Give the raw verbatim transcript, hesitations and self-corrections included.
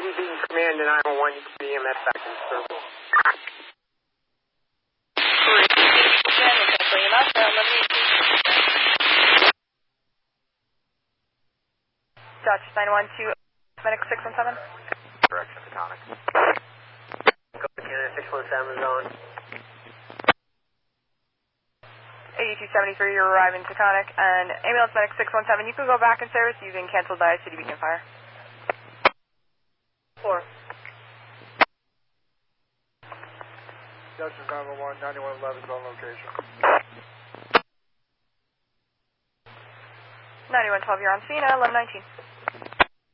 being command to nine one one, you can be E M S back in the circle. Dutch nine one two, medic six one seven. Direction to Tonic. Go to Canada six one seven zone. eighty-two seventy-three, you're arriving to Taconic, and ambulance medic six one seven, you can go back in service using canceled by City Beacon Fire. Four. Dutch nine one one, ninety-one eleven zone location. ninety-one twelve, you're on scene at eleven nineteen.